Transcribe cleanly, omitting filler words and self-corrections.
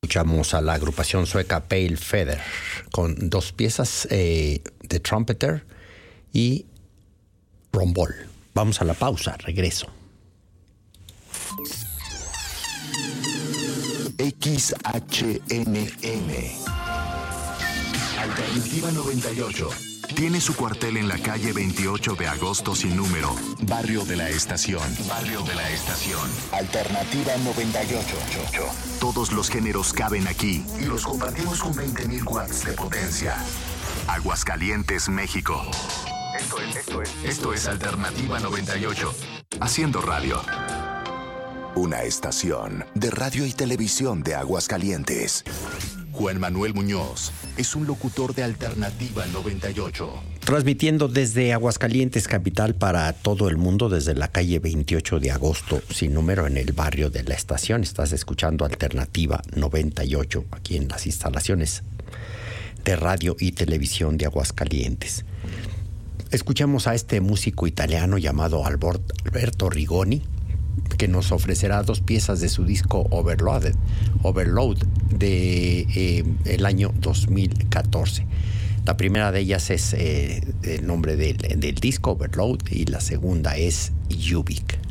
Escuchamos a la agrupación sueca Pale Feather con dos piezas, The Trumpeter y Rombol. Vamos a la pausa, regreso. XHNN Alternativa 98 tiene su cuartel en la calle 28 de agosto sin número, Barrio de la Estación. Barrio de la Estación. Alternativa 98. Todos los géneros caben aquí y los compartimos con 20.000 watts de potencia. Aguascalientes, México. Esto es Alternativa 98. Haciendo radio. Una estación de radio y televisión de Aguascalientes. Juan Manuel Muñoz es un locutor de Alternativa 98. Transmitiendo desde Aguascalientes, capital, para todo el mundo, desde la calle 28 de agosto, sin número, en el barrio de la Estación. Estás escuchando Alternativa 98, aquí en las instalaciones de radio y televisión de Aguascalientes. Escuchamos a este músico italiano llamado Alberto Rigoni, que nos ofrecerá dos piezas de su disco Overload de el año 2014. La primera de ellas es el nombre del disco, Overload, y la segunda es Yubik.